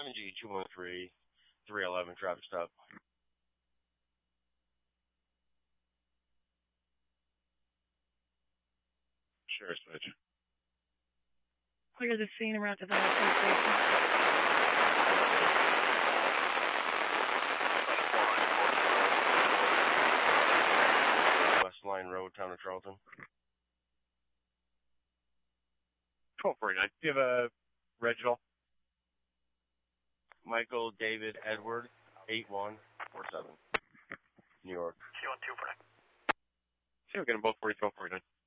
7G 213 311 traffic stop. Sure, switch. Clear the scene around Development Station. West Line Road, Town of Charlton. 1249. Do you have a Reginald? Michael David Edward, 8147. New York. See, we'll get them both for you, 1249.